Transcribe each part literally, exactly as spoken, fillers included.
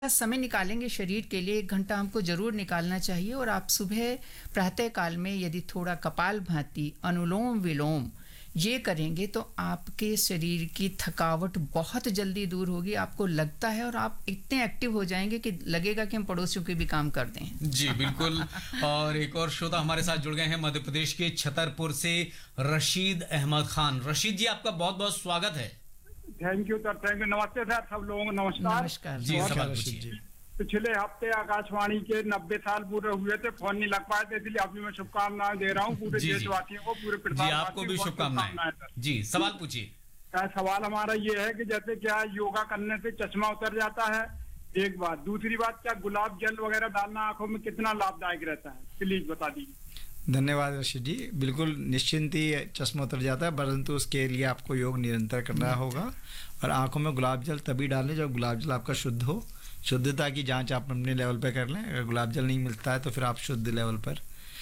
समय निकालेंगे शरीर के लिए, एक घंटा हमको ज़रूर निकालना चाहिए। और आप सुबह प्रातः काल में यदि थोड़ा कपालभाति, अनुलोम विलोम ये करेंगे तो आपके शरीर की थकावट बहुत जल्दी दूर होगी। आपको लगता है और आप इतने एक्टिव हो जाएंगे कि लगेगा कि हम पड़ोसियों के भी काम कर दें। जी बिल्कुल। और एक और श्रोता हमारे साथ जुड़ गए हैं मध्य प्रदेश के छतरपुर से रशीद अहमद खान। रशीद जी, आपका बहुत बहुत स्वागत है। Thank you sir, thank you. नमस्ते सर, सब लोगों को नमस्कार। नमस्कार जी, सवाल पूछिए। पिछले हफ्ते आकाशवाणी के नब्बे साल पूरे हुए थे, फोन नहीं लग पाए थे, इसलिए अभी मैं शुभकामनाएं दे रहा हूँ पूरे देशवासियों को, पूरे जी, आपको भी शुभकामनाएं। जी, सवाल पूछिए। सवाल हमारा ये है कि जैसे क्या योगा करने से चश्मा उतर जाता है, एक बात। दूसरी बात, क्या गुलाब जल वगैरह डालना आंखों में कितना लाभदायक रहता है, प्लीज बता दीजिए। धन्यवाद रशीद जी। बिल्कुल निश्चिंत ही चश्मा उतर जाता है, परंतु उसके लिए आपको योग निरंतर करना होगा। और आंखों में गुलाब जल तभी डालें जब गुलाब जल आपका शुद्ध हो। शुद्धता की जांच आप अपने लेवल पे कर लें। अगर गुलाब जल नहीं मिलता है तो फिर आप शुद्ध लेवल पर,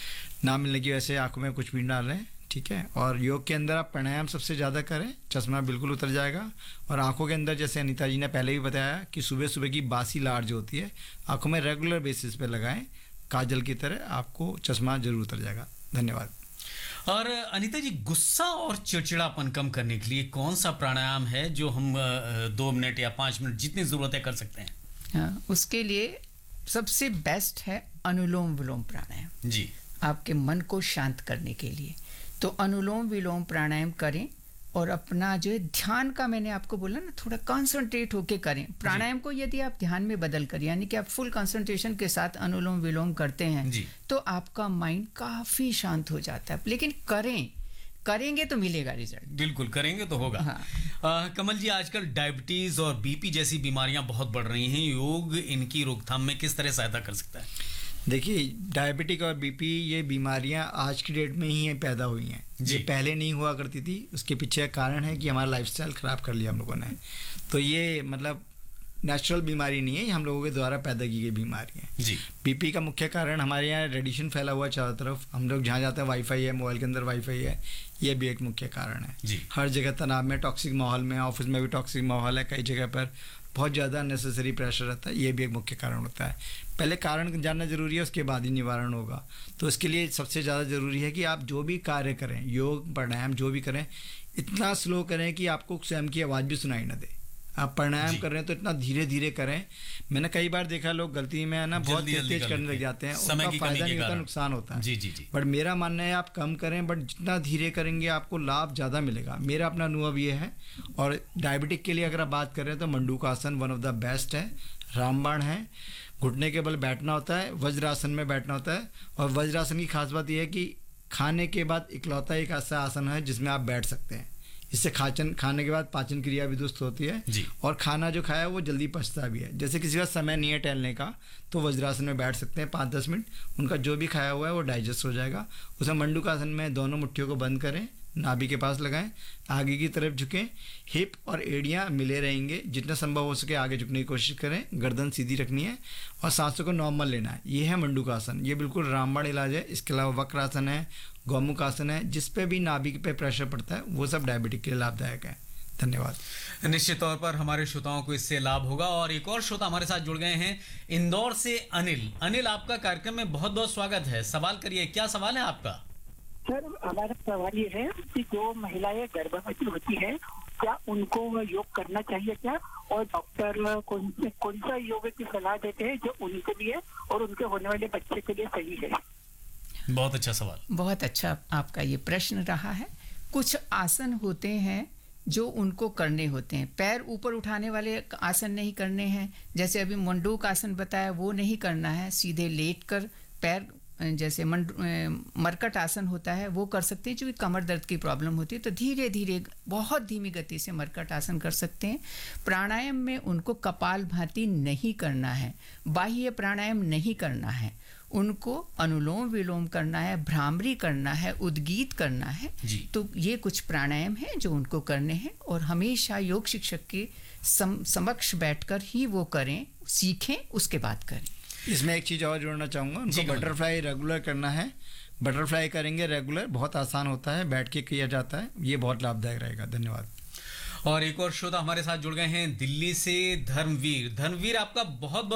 ना मिलने की वजह से आंखों में कुछ भी ना डालें, ठीक है। और योग के अंदर आप प्राणायाम सबसे ज़्यादा करें, चश्मा बिल्कुल उतर जाएगा। और आंखों के अंदर, जैसे अनीता जी ने पहले भी बताया कि सुबह सुबह की बासी लार जो होती है आंखों में रेगुलर बेसिस पे लगाएं, काजल की तरह, आपको चश्मा जरूर उतर जाएगा। धन्यवाद। और अनीता जी, गुस्सा और चिड़चिड़ापन कम करने के लिए कौन सा प्राणायाम है जो हम दो मिनट या पाँच मिनट जितनी ज़रूरत है कर सकते हैं? हाँ, उसके लिए सबसे बेस्ट है अनुलोम विलोम प्राणायाम। जी, आपके मन को शांत करने के लिए तो अनुलोम विलोम प्राणायाम करें। और अपना जो है ध्यान का, मैंने आपको बोला ना, थोड़ा कंसंट्रेट होके करें प्राणायाम को। यदि आप ध्यान में बदल कर, यानी कि आप फुल कंसंट्रेशन के साथ अनुलोम विलोम करते हैं जी। तो आपका माइंड काफी शांत हो जाता है। लेकिन करें, करेंगे तो मिलेगा रिजल्ट। बिल्कुल करेंगे तो होगा। हाँ। आ, कमल जी, आजकल डायबिटीज और बीपी जैसी बीमारियां बहुत बढ़ रही हैं। योग इनकी रोकथाम में किस तरह सहायता कर सकता है? देखिए, डायबिटिक और बीपी ये बीमारियां आज की डेट में ही पैदा हुई हैं, ये पहले नहीं हुआ करती थी। उसके पीछे कारण है कि हमारा लाइफस्टाइल खराब कर लिया हम लोगों ने। तो ये मतलब नेचुरल बीमारी नहीं है, ये हम लोगों के द्वारा पैदा की गई बीमारी है। जी। बीपी का मुख्य कारण हमारे यहाँ रेडिएशन फैला हुआ चारों तरफ। हम लोग जहाँ जाते हैं वाईफाई है, मोबाइल के अंदर वाईफाई है, ये भी एक मुख्य कारण है। जी। हर जगह तनाव में, टॉक्सिक माहौल में, ऑफिस में भी टॉक्सिक माहौल है, कई जगह पर बहुत ज़्यादा नेसेसरी प्रेशर रहता है, ये भी एक मुख्य कारण होता है। पहले कारण जानना जरूरी है, उसके बाद ही निवारण होगा। तो इसके लिए सबसे ज़्यादा ज़रूरी है कि आप जो भी कार्य करें, योग प्राणायाम जो भी करें, इतना स्लो करें कि आपको स्वयं की आवाज़ भी सुनाई ना दे। आप प्राणायाम कर रहे हैं तो इतना धीरे धीरे करें। मैंने कई बार देखा लोग गलती में है ना बहुत तेज तेज करने लग जाते हैं, उनका फायदा नहीं होता, नुकसान होता है। जी जी जी। बट मेरा मानना है आप कम करें, बट जितना धीरे करेंगे आपको लाभ ज़्यादा मिलेगा। मेरा अपना अनुभव ये है। और डायबिटिक के लिए अगर आप बात कर रहे हैं तो मंडूकासन वन ऑफ द बेस्ट है। रामबाण है, घुटने के बल बैठना होता है, वज्रासन में बैठना होता है। और वज्रासन की खास बात यह है कि खाने के बाद इकलौता एक ऐसा आसन है जिसमें आप बैठ सकते हैं। इससे खाचन खाने के बाद पाचन क्रिया भी दुरुस्त होती है जी। और खाना जो खाया वो जल्दी पचता भी है। जैसे किसी का समय नहीं है टहलने का तो वज्रासन में बैठ सकते हैं पाँच दस मिनट, उनका जो भी खाया हुआ है वो डाइजेस्ट हो जाएगा। उसमें मंडूकासन में दोनों मुट्ठियों को बंद करें, नाभि के पास लगाएं, आगे की तरफ झुकें, हिप और एड़ियाँ मिले रहेंगे। जितना संभव हो सके आगे झुकने की कोशिश करें, गर्दन सीधी रखनी है और सांसों को नॉर्मल लेना है। ये है मंडूकासन, ये बिल्कुल रामबाण इलाज है। इसके अलावा वक्रासन है, गौमुखासन है, जिस पे भी नाभि पे प्रेशर पड़ता है वो सब डायबिटिक के लिए लाभदायक है। धन्यवाद। निश्चित तौर पर हमारे श्रोताओं को इससे लाभ होगा। और एक और श्रोता हमारे साथ जुड़ गए हैं इंदौर से अनिल। अनिल, आपका कार्यक्रम में बहुत बहुत स्वागत है। सवाल करिए, क्या सवाल है आपका? सर, हमारा सवाल ये है कि जो महिलाएं गर्भवती होती है क्या उनको योग करना चाहिए क्या? और डॉक्टर कौन से कौन सा योग की सलाह देते हैं जो उनके लिए और उनके होने वाले बच्चे के लिए सही है? बहुत अच्छा सवाल। बहुत अच्छा आपका ये प्रश्न रहा है। कुछ आसन होते हैं जो उनको करने होते हैं। पैर ऊपर उठाने वाले आसन नहीं करने हैं, जैसे अभी मंडूक आसन बताया वो नहीं करना है। सीधे लेटकर पैर, जैसे मंड मरकट आसन होता है वो कर सकते हैं। जो कमर दर्द की प्रॉब्लम होती है तो धीरे धीरे बहुत धीमी गति से मरकट आसन कर सकते हैं। प्राणायाम में उनको कपालभाति नहीं करना है, बाह्य प्राणायाम नहीं करना है, उनको अनुलोम विलोम करना है, भ्रामरी करना है, उद्गीत करना है। तो ये कुछ प्राणायाम हैं जो उनको करने हैं। और हमेशा योग शिक्षक के सम, समक्ष बैठकर ही वो करें, सीखें, उसके बाद करें। इसमें एक चीज़ और जोड़ना चाहूँगा, उनको बटरफ्लाई रेगुलर करना है। बटरफ्लाई करेंगे रेगुलर, बहुत आसान होता है, बैठ के किया जाता है, ये बहुत लाभदायक रहेगा। धन्यवाद। और एक और श्रोता हमारे साथ जुड़ गए हैं दिल्ली से धर्मवीर। धर्मवीर, आपका बहुत बहुत